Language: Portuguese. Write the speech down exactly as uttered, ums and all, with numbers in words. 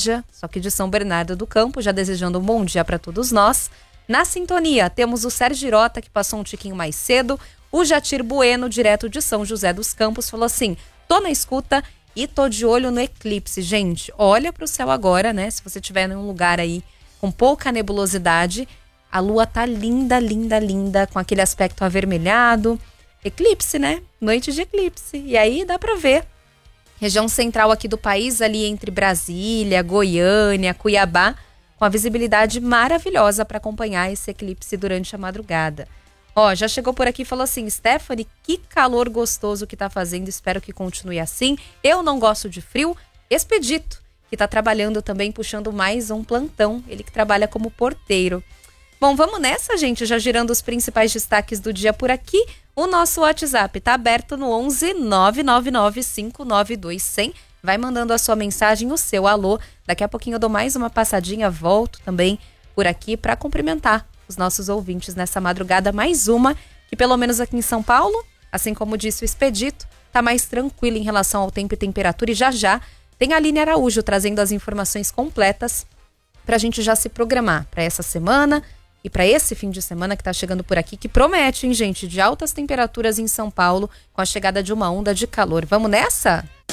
Nádia, só que de São Bernardo do Campo, já desejando um bom dia para todos nós. Na sintonia, temos o Sérgio Girota, que passou um tiquinho mais cedo. O Jatir Bueno, direto de São José dos Campos, falou assim: tô na escuta e tô de olho no eclipse. Gente, olha para o céu agora, né? Se você estiver em um lugar aí com pouca nebulosidade, a lua tá linda, linda, linda, com aquele aspecto avermelhado. Eclipse, né? Noite de eclipse. E aí dá para ver. Região central aqui do país, ali entre Brasília, Goiânia, Cuiabá, com a visibilidade maravilhosa para acompanhar esse eclipse durante a madrugada. Ó, já chegou por aqui e falou assim: Stephanie, que calor gostoso que tá fazendo, espero que continue assim. Eu não gosto de frio. Expedito, que tá trabalhando também, puxando mais um plantão, ele que trabalha como porteiro. Bom, vamos nessa, gente, já girando os principais destaques do dia por aqui. O nosso WhatsApp tá aberto no onze nove nove nove cinco nove dois zero zero. Vai mandando a sua mensagem, o seu alô. Daqui a pouquinho eu dou mais uma passadinha, volto também por aqui para cumprimentar os nossos ouvintes nessa madrugada. Mais uma, que pelo menos aqui em São Paulo, assim como disse o Expedito, tá mais tranquilo em relação ao tempo e temperatura. E já já tem a Aline Araújo trazendo as informações completas pra gente já se programar para essa semana e para esse fim de semana que tá chegando por aqui, que promete, hein, gente, de altas temperaturas em São Paulo com a chegada de uma onda de calor. Vamos nessa?